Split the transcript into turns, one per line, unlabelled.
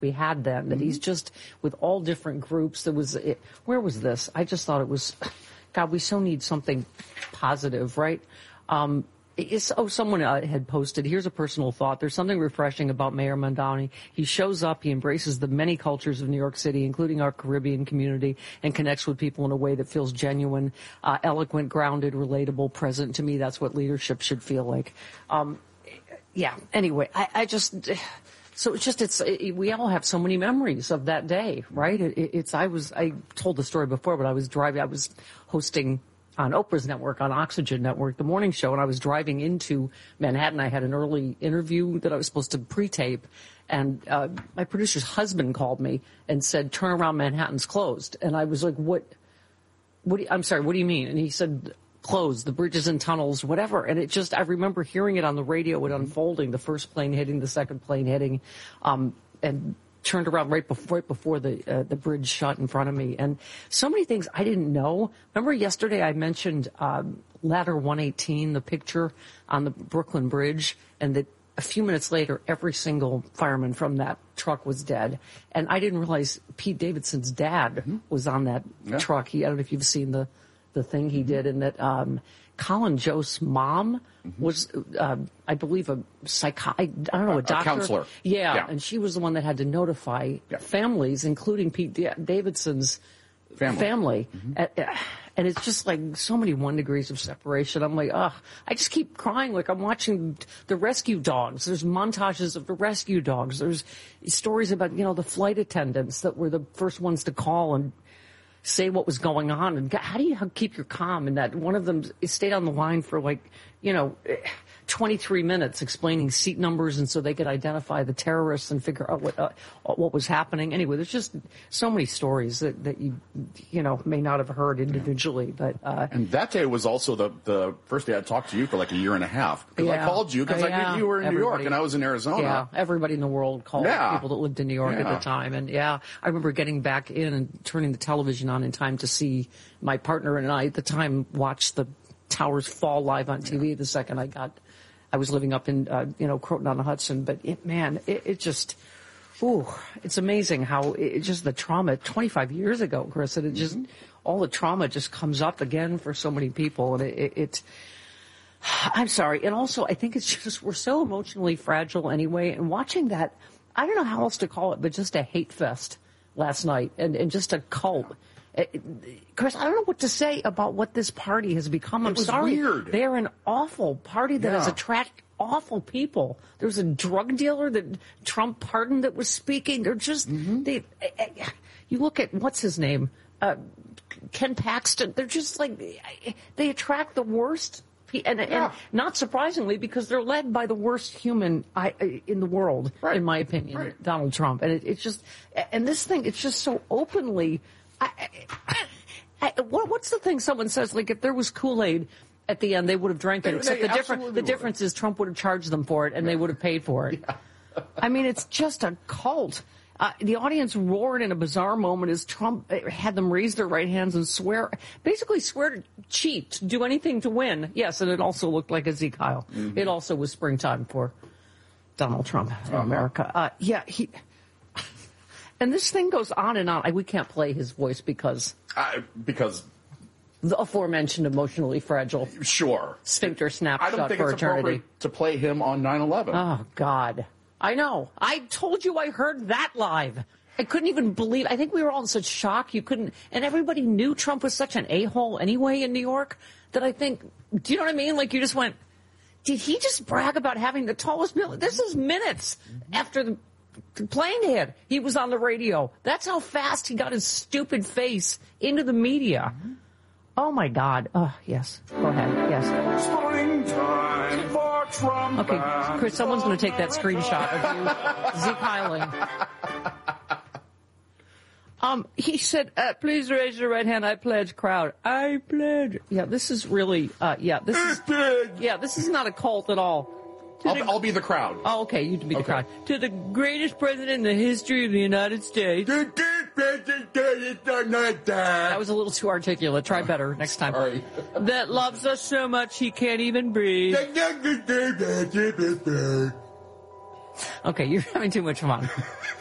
we had then, that he's just with all different groups. Where was this? I just thought it was, God, we so need something positive, right? Someone had posted, here's a personal thought. There's something refreshing about Mayor Mamdani. He shows up, he embraces the many cultures of New York City, including our Caribbean community, and connects with people in a way that feels genuine, eloquent, grounded, relatable, present. To me, that's what leadership should feel like. Anyway, we all have so many memories of that day, right? I told the story before, but I was hosting on Oprah's network, on Oxygen Network, the morning show, and I was driving into Manhattan. I had an early interview that I was supposed to pre-tape, and my producer's husband called me and said, "Turn around, Manhattan's closed." And I was like, I'm sorry, what do you mean? And he said, closed, the bridges and tunnels, whatever. And I remember hearing it on the radio, it unfolding, the first plane hitting, the second plane hitting, and turned around right before the bridge shut in front of me. And so many things I didn't know. Remember yesterday I mentioned Ladder 118, the picture on the Brooklyn Bridge, and that a few minutes later every single fireman from that truck was dead. And I didn't realize Pete Davidson's dad was on that truck. I don't know if you've seen the thing he did, and that Colin Jost's mom was, I believe, a doctor.
A counselor.
Yeah, and she was the one that had to notify families, including Pete Davidson's family. And it's just like so many 1 degrees of separation. I'm like, I just keep crying like I'm watching the rescue dogs. There's montages of the rescue dogs. There's stories about, the flight attendants that were the first ones to call and say what was going on. And how do you keep your calm? And that one of them stayed on the line for 23 minutes explaining seat numbers, and so they could identify the terrorists and figure out what was happening. Anyway, there's just so many stories that you may not have heard individually. But
and that day was also the first day I talked to you for like a year and a half, because I called you because I knew you were in New York and I was in Arizona.
Yeah, everybody in the world called people that lived in New York at the time. And I remember getting back in and turning the television on in time to see my partner and I at the time watch the towers fall live on TV the second I was living up in, Croton on the Hudson. But it's amazing how just the trauma 25 years ago, Chris, and it just, all the trauma just comes up again for so many people. And I'm sorry. And also, I think it's just, we're so emotionally fragile anyway. And watching that, I don't know how else to call it, but just a hate fest last night and just a cult. Chris, I don't know what to say about what this party has become. I'm sorry.
Weird.
They're an awful party that has attracted awful people. There was a drug dealer that Trump pardoned that was speaking. They're just, you look at, what's his name? Ken Paxton. They're just like, they attract the worst. And not surprisingly, because they're led by the worst human in the world, in my opinion, Donald Trump. And it's just, and this thing, it's just so openly. What's the thing someone says? Like, if there was Kool-Aid at the end, they would have drank it. Except the difference is Trump would have charged them for it, and they would have paid for it. Yeah. I mean, it's just a cult. The audience roared in a bizarre moment as Trump had them raise their right hands and swear to cheat, to do anything to win. Yes, and it also looked like a Zeke Kyle. It also was springtime for Donald Trump in America. And this thing goes on and on. We can't play his voice because the aforementioned emotionally fragile.
Sure.
Sphincter snapshot for eternity.
I don't think it's appropriate to play him on 9/11.
Oh, God. I know. I told you I heard that live. I couldn't even believe. I think we were all in such shock. You couldn't. And everybody knew Trump was such an a-hole anyway in New York that I think, do you know what I mean? Like, you just went, did he just brag about having the tallest building? This is minutes after the plane hit. He was on the radio. That's how fast he got his stupid face into the media. Oh, my God. Oh, yes. Go ahead. Yes.
Springtime for Trump.
Okay, Chris, someone's going to take that screenshot of you Zeke-Hiling. He said, please raise your right hand. I pledge, crowd. I pledge. Yeah, this is really, this is not a cult at all.
I'll be the crowd.
Oh, okay, you can be the crowd. To the greatest president in the history of the United States. That was a little too articulate. Try better next time.
Sorry.
That loves us so much he can't even breathe. Okay, you're having too much fun.